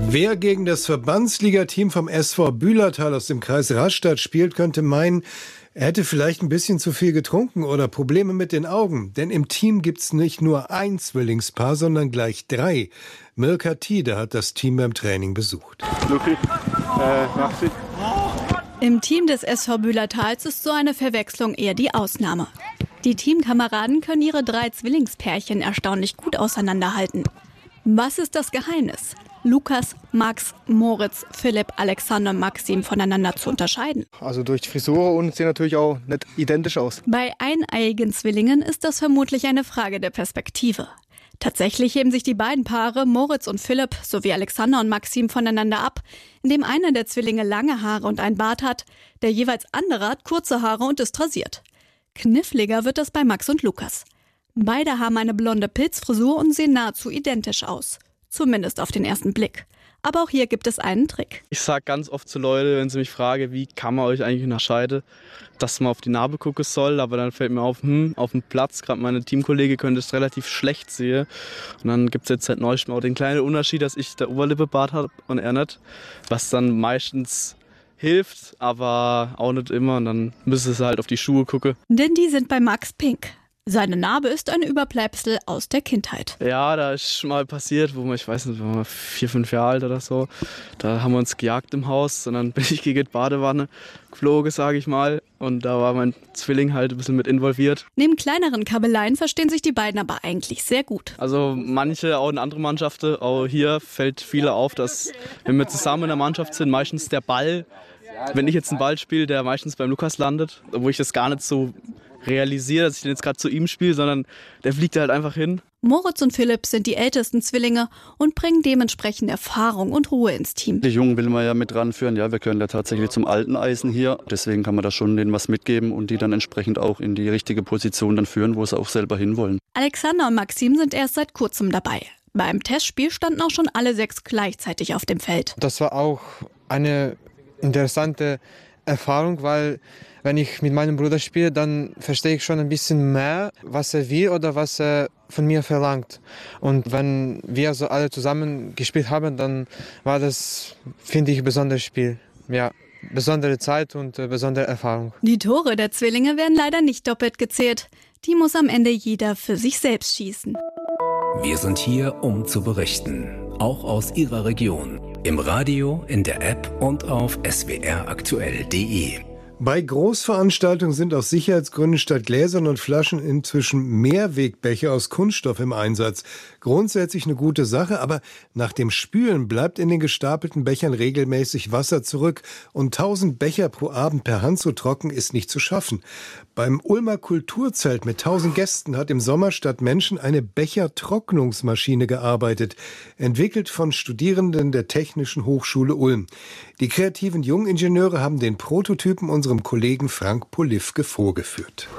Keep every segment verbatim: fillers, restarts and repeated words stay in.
Wer gegen das Verbandsligateam vom S V Bühlertal aus dem Kreis Rastatt spielt, könnte meinen, er hätte vielleicht ein bisschen zu viel getrunken oder Probleme mit den Augen. Denn im Team gibt's nicht nur ein Zwillingspaar, sondern gleich drei. Mirka Tiede hat das Team beim Training besucht. Luki, äh, merci. Im Team des S V Bühlertals ist so eine Verwechslung eher die Ausnahme. Die Teamkameraden können ihre drei Zwillingspärchen erstaunlich gut auseinanderhalten. Was ist das Geheimnis? Lukas, Max, Moritz, Philipp, Alexander und Maxim voneinander zu unterscheiden? Also durch die Frisur und sehen natürlich auch nicht identisch aus. Bei eineiigen Zwillingen ist das vermutlich eine Frage der Perspektive. Tatsächlich heben sich die beiden Paare, Moritz und Philipp, sowie Alexander und Maxim voneinander ab, indem einer der Zwillinge lange Haare und einen Bart hat, der jeweils andere hat kurze Haare und ist rasiert. Kniffliger wird das bei Max und Lukas. Beide haben eine blonde Pilzfrisur und sehen nahezu identisch aus. Zumindest auf den ersten Blick. Aber auch hier gibt es einen Trick. Ich sage ganz oft zu Leuten, wenn sie mich fragen, wie kann man euch eigentlich unterscheiden, dass man auf die Narbe gucken soll. Aber dann fällt mir auf, hm, auf dem Platz, gerade meine Teamkollege könnte es relativ schlecht sehen. Und dann gibt es jetzt seit neuestem auch den kleinen Unterschied, dass ich der Oberlippe-Bart habe und er nicht. Was dann meistens hilft, aber auch nicht immer. Und dann müssen sie halt auf die Schuhe gucken. Denn die sind bei Max pink. Seine Narbe ist ein Überbleibsel aus der Kindheit. Ja, da ist schon mal passiert, wo man, ich weiß nicht, waren wir vier, fünf Jahre alt oder so. Da haben wir uns gejagt im Haus und dann bin ich gegen die Badewanne geflogen, sage ich mal. Und da war mein Zwilling halt ein bisschen mit involviert. Neben kleineren Kabeleien verstehen sich die beiden aber eigentlich sehr gut. Also manche, auch in anderen Mannschaften, auch hier fällt viele auf, dass wenn wir zusammen in der Mannschaft sind, meistens der Ball, wenn ich jetzt einen Ball spiele, der meistens beim Lukas landet, wo ich das gar nicht so realisiere, dass ich den jetzt gerade zu ihm spiele, sondern der fliegt halt einfach hin. Moritz und Philipp sind die ältesten Zwillinge und bringen dementsprechend Erfahrung und Ruhe ins Team. Die Jungen will man ja mit ranführen. Ja, wir können ja tatsächlich zum alten Eisen hier. Deswegen kann man da schon denen was mitgeben und die dann entsprechend auch in die richtige Position dann führen, wo sie auch selber hinwollen. Alexander und Maxim sind erst seit kurzem dabei. Beim Testspiel standen auch schon alle sechs gleichzeitig auf dem Feld. Das war auch eine interessante Erfahrung, weil wenn ich mit meinem Bruder spiele, dann verstehe ich schon ein bisschen mehr, was er will oder was er von mir verlangt. Und wenn wir so alle zusammen gespielt haben, dann war das, finde ich, ein besonderes Spiel. Ja, besondere Zeit und äh, besondere Erfahrung. Die Tore der Zwillinge werden leider nicht doppelt gezählt. Die muss am Ende jeder für sich selbst schießen. Wir sind hier, um zu berichten. Auch aus Ihrer Region. Im Radio, in der App und auf s w r aktuell punkt d e. Bei Großveranstaltungen sind aus Sicherheitsgründen statt Gläsern und Flaschen inzwischen Mehrwegbecher aus Kunststoff im Einsatz. Grundsätzlich eine gute Sache, aber nach dem Spülen bleibt in den gestapelten Bechern regelmäßig Wasser zurück und tausend Becher pro Abend per Hand zu trocken ist nicht zu schaffen. Beim Ulmer Kulturzelt mit tausend Gästen hat im Sommer statt Menschen eine Bechertrocknungsmaschine gearbeitet, entwickelt von Studierenden der Technischen Hochschule Ulm. Die kreativen Jungingenieure haben den Prototypen unserem Kollegen Frank Polifke vorgeführt.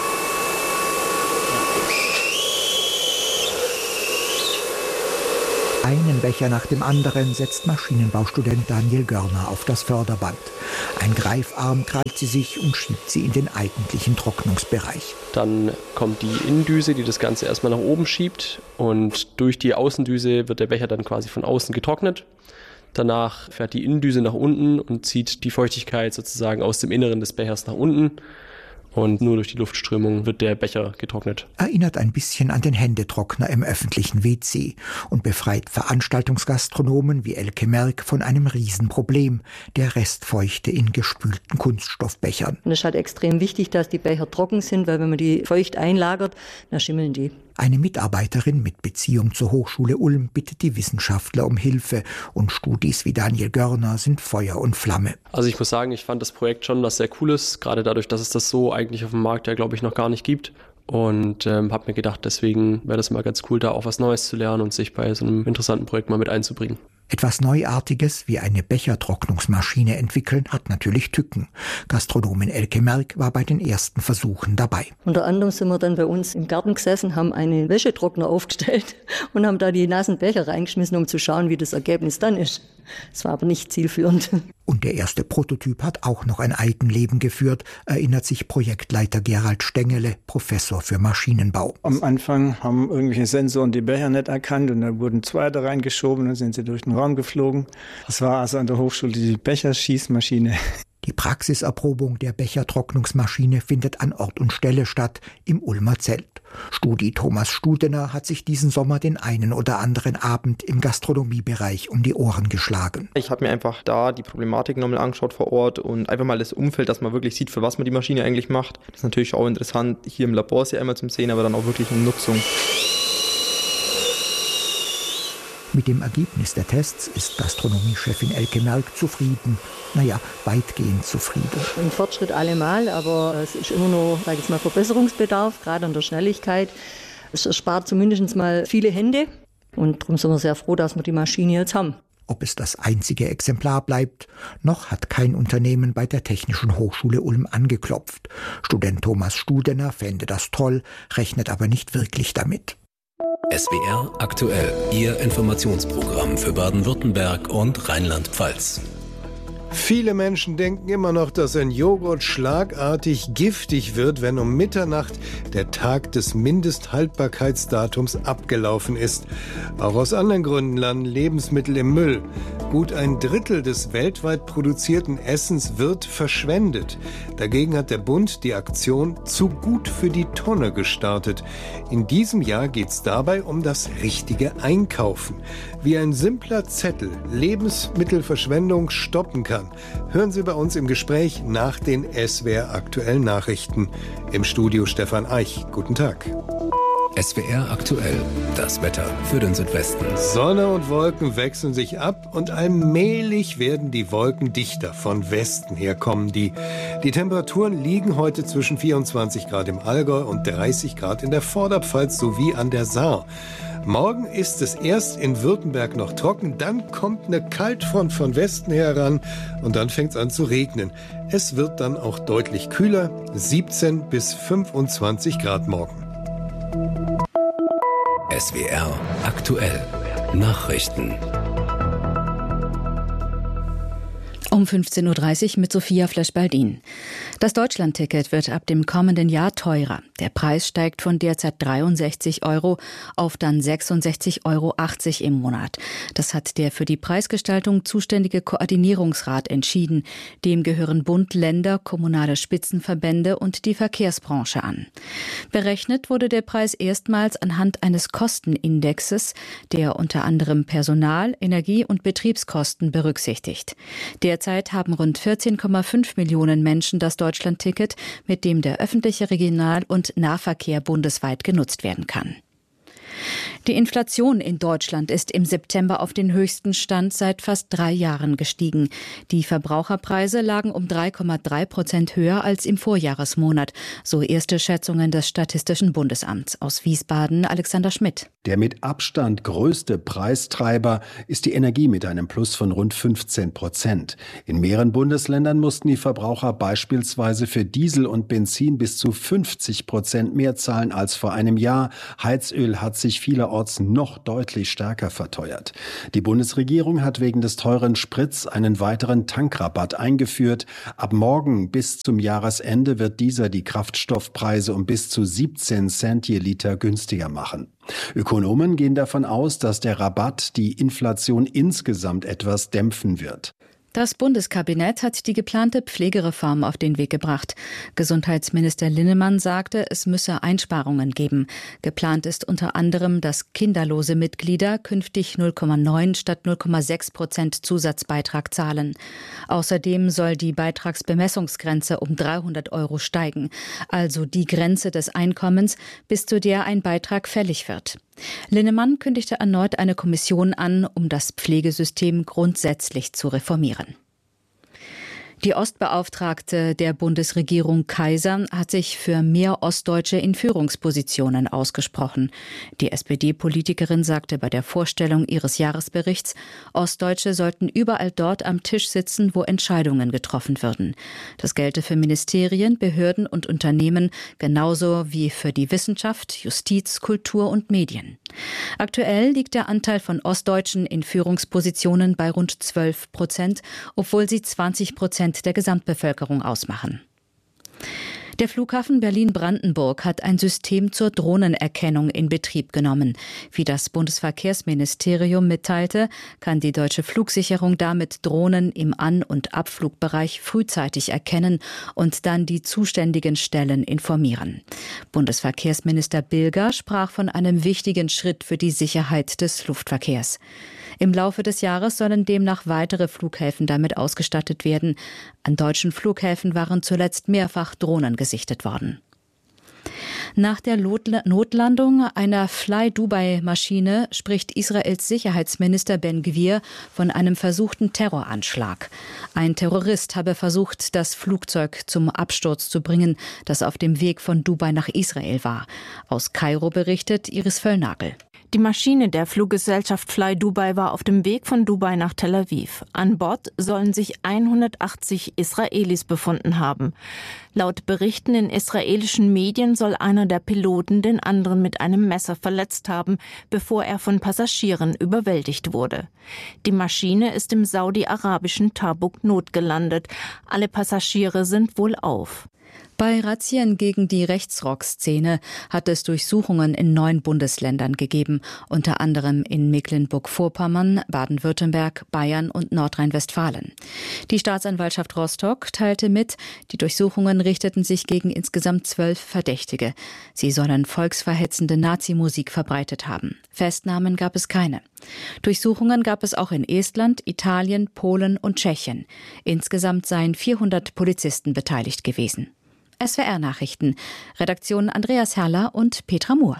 Einen Becher nach dem anderen setzt Maschinenbaustudent Daniel Görner auf das Förderband. Ein Greifarm krallt sie sich und schiebt sie in den eigentlichen Trocknungsbereich. Dann kommt die Innendüse, die das Ganze erstmal nach oben schiebt. Und durch die Außendüse wird der Becher dann quasi von außen getrocknet. Danach fährt die Innendüse nach unten und zieht die Feuchtigkeit sozusagen aus dem Inneren des Bechers nach unten. Und nur durch die Luftströmung wird der Becher getrocknet. Erinnert ein bisschen an den Händetrockner im öffentlichen W C und befreit Veranstaltungsgastronomen wie Elke Merck von einem Riesenproblem, der Restfeuchte in gespülten Kunststoffbechern. Und es ist halt extrem wichtig, dass die Becher trocken sind, weil wenn man die feucht einlagert, dann schimmeln die. Eine Mitarbeiterin mit Beziehung zur Hochschule Ulm bittet die Wissenschaftler um Hilfe und Studis wie Daniel Görner sind Feuer und Flamme. Also ich muss sagen, ich fand das Projekt schon was sehr Cooles, gerade dadurch, dass es das so eigentlich auf dem Markt ja, glaube ich, noch gar nicht gibt. Und ähm, habe mir gedacht, deswegen wäre das mal ganz cool, da auch was Neues zu lernen und sich bei so einem interessanten Projekt mal mit einzubringen. Etwas Neuartiges wie eine Bechertrocknungsmaschine entwickeln hat natürlich Tücken. Gastronomin Elke Merck war bei den ersten Versuchen dabei. Unter anderem sind wir dann bei uns im Garten gesessen, haben einen Wäschetrockner aufgestellt und haben da die nassen Becher reingeschmissen, um zu schauen, wie das Ergebnis dann ist. Es war aber nicht zielführend. Und der erste Prototyp hat auch noch ein Eigenleben geführt, erinnert sich Projektleiter Gerald Stengele, Professor für Maschinenbau. Am Anfang haben irgendwelche Sensoren die Becher nicht erkannt und dann wurden zweite reingeschoben und dann sind sie durch den Raum geflogen. Das war also an der Hochschule die Becherschießmaschine. Die Praxiserprobung der Bechertrocknungsmaschine findet an Ort und Stelle statt, im Ulmer Zelt. Studi Thomas Studener hat sich diesen Sommer den einen oder anderen Abend im Gastronomiebereich um die Ohren geschlagen. Ich habe mir einfach da die Problematik nochmal angeschaut vor Ort und einfach mal das Umfeld, dass man wirklich sieht, für was man die Maschine eigentlich macht. Das ist natürlich auch interessant, hier im Labor sie einmal zum Sehen, aber dann auch wirklich in Nutzung. Mit dem Ergebnis der Tests ist Gastronomiechefin Elke Merck zufrieden. Naja, weitgehend zufrieden. Ein Fortschritt allemal, aber es ist immer noch, sage ich jetzt mal, Verbesserungsbedarf, gerade an der Schnelligkeit. Es erspart zumindest mal viele Hände und darum sind wir sehr froh, dass wir die Maschine jetzt haben. Ob es das einzige Exemplar bleibt, noch hat kein Unternehmen bei der Technischen Hochschule Ulm angeklopft. Student Thomas Studener fände das toll, rechnet aber nicht wirklich damit. S W R aktuell, Ihr Informationsprogramm für Baden-Württemberg und Rheinland-Pfalz. Viele Menschen denken immer noch, dass ein Joghurt schlagartig giftig wird, wenn um Mitternacht der Tag des Mindesthaltbarkeitsdatums abgelaufen ist. Auch aus anderen Gründen landen Lebensmittel im Müll. Gut ein Drittel des weltweit produzierten Essens wird verschwendet. Dagegen hat der Bund die Aktion Zu gut für die Tonne gestartet. In diesem Jahr geht es dabei um das richtige Einkaufen. Wie ein simpler Zettel Lebensmittelverschwendung stoppen kann, hören Sie bei uns im Gespräch nach den S W R aktuellen Nachrichten. Im Studio Stefan Eich. Guten Tag. S W R aktuell, das Wetter für den Südwesten. Sonne und Wolken wechseln sich ab und allmählich werden die Wolken dichter. Von Westen her kommen die. Die Temperaturen liegen heute zwischen vierundzwanzig Grad im Allgäu und dreißig Grad in der Vorderpfalz sowie an der Saar. Morgen ist es erst in Württemberg noch trocken, dann kommt eine Kaltfront von Westen her heran und dann fängt es an zu regnen. Es wird dann auch deutlich kühler, siebzehn bis fünfundzwanzig Grad morgen. S W R aktuell, Nachrichten. Um fünfzehn Uhr dreißig mit Sophia Flesch-Baldin. Das Deutschlandticket wird ab dem kommenden Jahr teurer. Der Preis steigt von derzeit dreiundsechzig Euro auf dann sechsundsechzig Euro achtzig im Monat. Das hat der für die Preisgestaltung zuständige Koordinierungsrat entschieden. Dem gehören Bund, Länder, kommunale Spitzenverbände und die Verkehrsbranche an. Berechnet wurde der Preis erstmals anhand eines Kostenindexes, der unter anderem Personal-, Energie- und Betriebskosten berücksichtigt. Derzeit haben rund vierzehn Komma fünf Millionen Menschen das Deutschlandticket, mit dem der öffentliche Regional- und Nahverkehr bundesweit genutzt werden kann. Die Inflation in Deutschland ist im September auf den höchsten Stand seit fast drei Jahren gestiegen. Die Verbraucherpreise lagen um drei Komma drei Prozent höher als im Vorjahresmonat, so erste Schätzungen des Statistischen Bundesamts. Aus Wiesbaden Alexander Schmidt. Der mit Abstand größte Preistreiber ist die Energie mit einem Plus von rund fünfzehn Prozent. In mehreren Bundesländern mussten die Verbraucher beispielsweise für Diesel und Benzin bis zu fünfzig Prozent mehr zahlen als vor einem Jahr. Heizöl hat sich vielerorts noch deutlich stärker verteuert. Die Bundesregierung hat wegen des teuren Sprits einen weiteren Tankrabatt eingeführt. Ab morgen bis zum Jahresende wird dieser die Kraftstoffpreise um bis zu siebzehn Cent je Liter günstiger machen. Ökonomen gehen davon aus, dass der Rabatt die Inflation insgesamt etwas dämpfen wird. Das Bundeskabinett hat die geplante Pflegereform auf den Weg gebracht. Gesundheitsminister Linnemann sagte, es müsse Einsparungen geben. Geplant ist unter anderem, dass kinderlose Mitglieder künftig null Komma neun statt null Komma sechs Prozent Zusatzbeitrag zahlen. Außerdem soll die Beitragsbemessungsgrenze um dreihundert Euro steigen, also die Grenze des Einkommens, bis zu der ein Beitrag fällig wird. Linnemann kündigte erneut eine Kommission an, um das Pflegesystem grundsätzlich zu reformieren. Die Ostbeauftragte der Bundesregierung Kaiser hat sich für mehr Ostdeutsche in Führungspositionen ausgesprochen. Die S P D-Politikerin sagte bei der Vorstellung ihres Jahresberichts, Ostdeutsche sollten überall dort am Tisch sitzen, wo Entscheidungen getroffen würden. Das gelte für Ministerien, Behörden und Unternehmen genauso wie für die Wissenschaft, Justiz, Kultur und Medien. Aktuell liegt der Anteil von Ostdeutschen in Führungspositionen bei rund zwölf Prozent, obwohl sie zwanzig Prozent der Gesamtbevölkerung ausmachen. Der Flughafen Berlin-Brandenburg hat ein System zur Drohnenerkennung in Betrieb genommen. Wie das Bundesverkehrsministerium mitteilte, kann die deutsche Flugsicherung damit Drohnen im An- und Abflugbereich frühzeitig erkennen und dann die zuständigen Stellen informieren. Bundesverkehrsminister Bilger sprach von einem wichtigen Schritt für die Sicherheit des Luftverkehrs. Im Laufe des Jahres sollen demnach weitere Flughäfen damit ausgestattet werden. An deutschen Flughäfen waren zuletzt mehrfach Drohnen gesichtet worden. Nach der Notlandung einer Fly-Dubai-Maschine spricht Israels Sicherheitsminister Ben-Gvir von einem versuchten Terroranschlag. Ein Terrorist habe versucht, das Flugzeug zum Absturz zu bringen, das auf dem Weg von Dubai nach Israel war. Aus Kairo berichtet Iris Völlnagel. Die Maschine der Fluggesellschaft Fly Dubai war auf dem Weg von Dubai nach Tel Aviv. An Bord sollen sich hundertachtzig Israelis befunden haben. Laut Berichten in israelischen Medien soll einer der Piloten den anderen mit einem Messer verletzt haben, bevor er von Passagieren überwältigt wurde. Die Maschine ist im saudi-arabischen Tabuk notgelandet. Alle Passagiere sind wohlauf. Bei Razzien gegen die Rechtsrock-Szene hat es Durchsuchungen in neun Bundesländern gegeben, unter anderem in Mecklenburg-Vorpommern, Baden-Württemberg, Bayern und Nordrhein-Westfalen. Die Staatsanwaltschaft Rostock teilte mit, die Durchsuchungen richteten sich gegen insgesamt zwölf Verdächtige. Sie sollen volksverhetzende Nazi-Musik verbreitet haben. Festnahmen gab es keine. Durchsuchungen gab es auch in Estland, Italien, Polen und Tschechien. Insgesamt seien vierhundert Polizisten beteiligt gewesen. S W R-Nachrichten. Redaktion Andreas Herrler und Petra Mohr.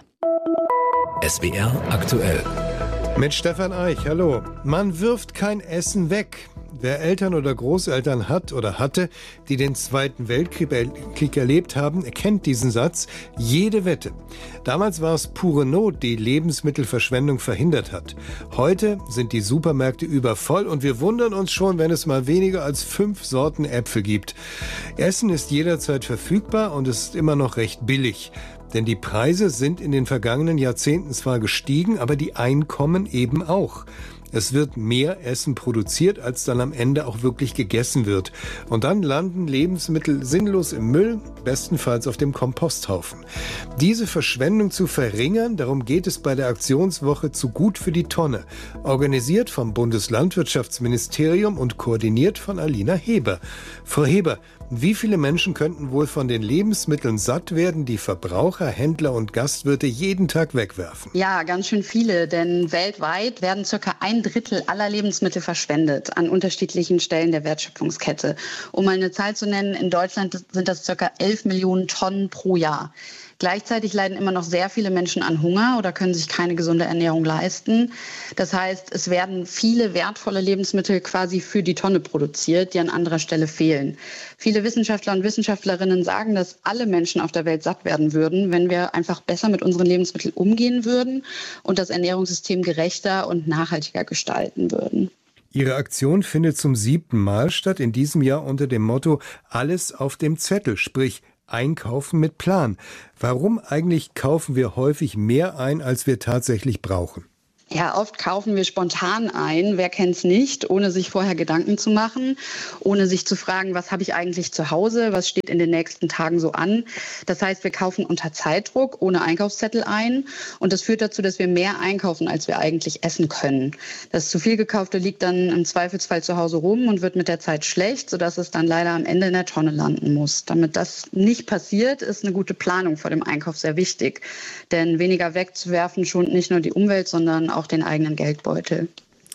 S W R aktuell. Mit Stefan Eich, hallo. Man wirft kein Essen weg. Wer Eltern oder Großeltern hat oder hatte, die den Zweiten Weltkrieg erlebt haben, kennt diesen Satz. Jede Wette. Damals war es pure Not, die Lebensmittelverschwendung verhindert hat. Heute sind die Supermärkte übervoll und wir wundern uns schon, wenn es mal weniger als fünf Sorten Äpfel gibt. Essen ist jederzeit verfügbar und es ist immer noch recht billig. Denn die Preise sind in den vergangenen Jahrzehnten zwar gestiegen, aber die Einkommen eben auch. Es wird mehr Essen produziert, als dann am Ende auch wirklich gegessen wird. Und dann landen Lebensmittel sinnlos im Müll, bestenfalls auf dem Komposthaufen. Diese Verschwendung zu verringern, darum geht es bei der Aktionswoche zu Gut für die Tonne. Organisiert vom Bundeslandwirtschaftsministerium und koordiniert von Alina Heber. Frau Heber, wie viele Menschen könnten wohl von den Lebensmitteln satt werden, die Verbraucher, Händler und Gastwirte jeden Tag wegwerfen? Ja, ganz schön viele, denn weltweit werden circa ein Drittel aller Lebensmittel verschwendet an unterschiedlichen Stellen der Wertschöpfungskette. Um mal eine Zahl zu nennen, in Deutschland sind das circa elf Millionen Tonnen pro Jahr. Gleichzeitig leiden immer noch sehr viele Menschen an Hunger oder können sich keine gesunde Ernährung leisten. Das heißt, es werden viele wertvolle Lebensmittel quasi für die Tonne produziert, die an anderer Stelle fehlen. Viele Wissenschaftler und Wissenschaftlerinnen sagen, dass alle Menschen auf der Welt satt werden würden, wenn wir einfach besser mit unseren Lebensmitteln umgehen würden und das Ernährungssystem gerechter und nachhaltiger gestalten würden. Ihre Aktion findet zum siebten Mal statt, in diesem Jahr unter dem Motto Alles auf dem Zettel, sprich Einkaufen mit Plan. Warum eigentlich kaufen wir häufig mehr ein, als wir tatsächlich brauchen? Ja, oft kaufen wir spontan ein, wer kennt's nicht, ohne sich vorher Gedanken zu machen, ohne sich zu fragen, was habe ich eigentlich zu Hause, was steht in den nächsten Tagen so an. Das heißt, wir kaufen unter Zeitdruck, ohne Einkaufszettel ein und das führt dazu, dass wir mehr einkaufen, als wir eigentlich essen können. Das zu viel Gekaufte liegt dann im Zweifelsfall zu Hause rum und wird mit der Zeit schlecht, sodass es dann leider am Ende in der Tonne landen muss. Damit das nicht passiert, ist eine gute Planung vor dem Einkauf sehr wichtig. Denn weniger wegzuwerfen schont nicht nur die Umwelt, sondern auch den eigenen Geldbeutel.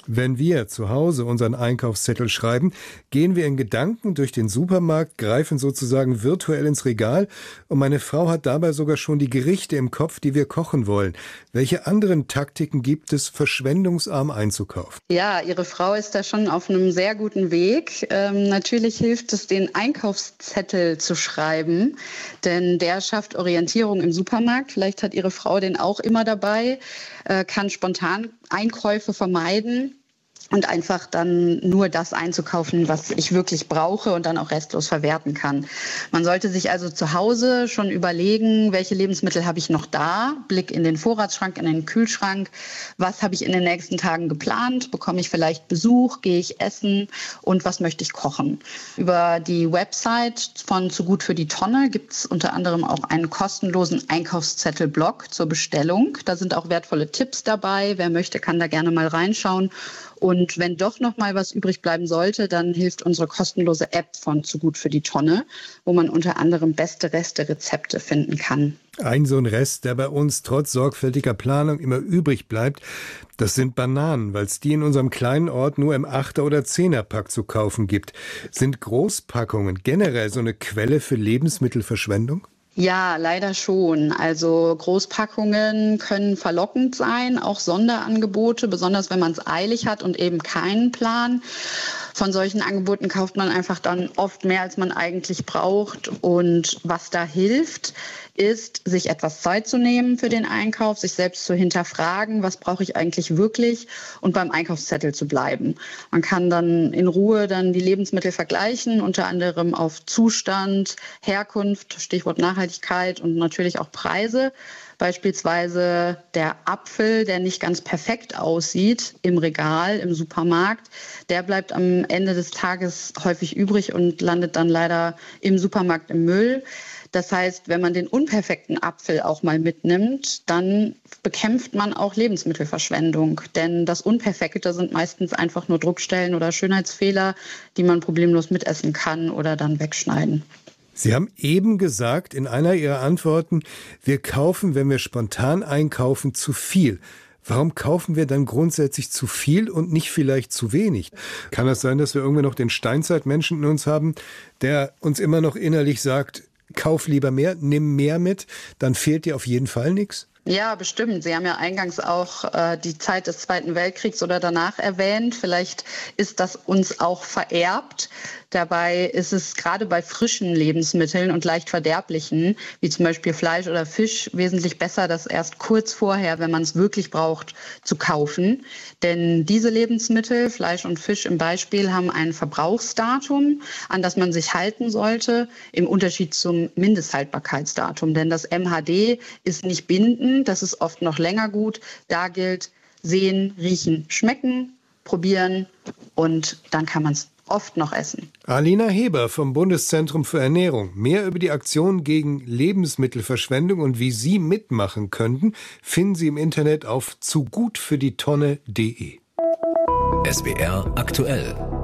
Wenn wir zu Hause unseren Einkaufszettel schreiben, gehen wir in Gedanken durch den Supermarkt, greifen sozusagen virtuell ins Regal und meine Frau hat dabei sogar schon die Gerichte im Kopf, die wir kochen wollen. Welche anderen Taktiken gibt es, verschwendungsarm einzukaufen? Ja, Ihre Frau ist da schon auf einem sehr guten Weg. Ähm, natürlich hilft es, den Einkaufszettel zu schreiben, denn der schafft Orientierung im Supermarkt. Vielleicht hat Ihre Frau den auch immer dabei, äh, kann spontan Einkäufe vermeiden. Und einfach dann nur das einzukaufen, was ich wirklich brauche und dann auch restlos verwerten kann. Man sollte sich also zu Hause schon überlegen, welche Lebensmittel habe ich noch da, Blick in den Vorratsschrank, in den Kühlschrank, was habe ich in den nächsten Tagen geplant, bekomme ich vielleicht Besuch, gehe ich essen und was möchte ich kochen. Über die Website von Zu gut für die Tonne gibt es unter anderem auch einen kostenlosen Einkaufszettel-Blog zur Bestellung. Da sind auch wertvolle Tipps dabei, wer möchte, kann da gerne mal reinschauen. Und wenn doch noch mal was übrig bleiben sollte, dann hilft unsere kostenlose App von Zu gut für die Tonne, wo man unter anderem beste Reste-Rezepte finden kann. Ein so ein Rest, der bei uns trotz sorgfältiger Planung immer übrig bleibt, das sind Bananen, weil es die in unserem kleinen Ort nur im Achter- oder Zehnerpack zu kaufen gibt. Sind Großpackungen generell so eine Quelle für Lebensmittelverschwendung? Ja, leider schon. Also Großpackungen können verlockend sein, auch Sonderangebote, besonders wenn man es eilig hat und eben keinen Plan. Von solchen Angeboten kauft man einfach dann oft mehr, als man eigentlich braucht. Und was da hilft, ist, sich etwas Zeit zu nehmen für den Einkauf, sich selbst zu hinterfragen, was brauche ich eigentlich wirklich und beim Einkaufszettel zu bleiben. Man kann dann in Ruhe dann die Lebensmittel vergleichen, unter anderem auf Zustand, Herkunft, Stichwort Nachhaltigkeit und natürlich auch Preise. Beispielsweise der Apfel, der nicht ganz perfekt aussieht im Regal, im Supermarkt, der bleibt am Ende des Tages häufig übrig und landet dann leider im Supermarkt im Müll. Das heißt, wenn man den unperfekten Apfel auch mal mitnimmt, dann bekämpft man auch Lebensmittelverschwendung. Denn das Unperfekte sind meistens einfach nur Druckstellen oder Schönheitsfehler, die man problemlos mitessen kann oder dann wegschneiden. Sie haben eben gesagt in einer Ihrer Antworten, wir kaufen, wenn wir spontan einkaufen, zu viel. Warum kaufen wir dann grundsätzlich zu viel und nicht vielleicht zu wenig? Kann das sein, dass wir irgendwie noch den Steinzeitmenschen in uns haben, der uns immer noch innerlich sagt, kauf lieber mehr, nimm mehr mit, dann fehlt dir auf jeden Fall nichts? Ja, bestimmt. Sie haben ja eingangs auch äh, die Zeit des Zweiten Weltkriegs oder danach erwähnt. Vielleicht ist das uns auch vererbt. Dabei ist es gerade bei frischen Lebensmitteln und leicht verderblichen, wie zum Beispiel Fleisch oder Fisch, wesentlich besser, das erst kurz vorher, wenn man es wirklich braucht, zu kaufen. Denn diese Lebensmittel, Fleisch und Fisch im Beispiel, haben ein Verbrauchsdatum, an das man sich halten sollte, im Unterschied zum Mindesthaltbarkeitsdatum. Denn das M H D ist nicht bindend, das ist oft noch länger gut. Da gilt sehen, riechen, schmecken, probieren und dann kann man es oft noch essen. Alina Heber vom Bundeszentrum für Ernährung. Mehr über die Aktion gegen Lebensmittelverschwendung und wie Sie mitmachen könnten, finden Sie im Internet auf zu gut für die Tonne punkt de. S W R aktuell.